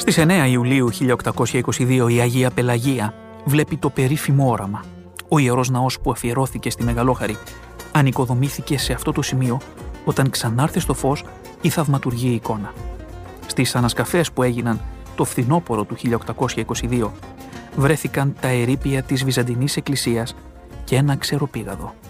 Στις 9 Ιουλίου 1822 η Αγία Πελαγία βλέπει το περίφημο όραμα. Ο Ιερός Ναός που αφιερώθηκε στη Μεγαλόχαρη ανοικοδομήθηκε σε αυτό το σημείο όταν ξανάρθε στο φως η θαυματουργή εικόνα. Στις ανασκαφές που έγιναν το φθινόπωρο του 1822 βρέθηκαν τα ερείπια της Βυζαντινής Εκκλησίας και ένα ξεροπήγαδο.